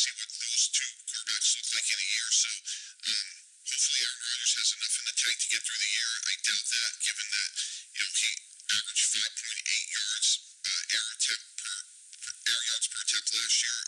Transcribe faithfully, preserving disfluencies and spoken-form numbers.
see what those two quarterbacks look like in a year. So um, hopefully Aaron Rodgers has enough in the tank to get through the year. I doubt that, given that you know he averaged five point eight yards uh, air attempt per, per air yards per attempt last year.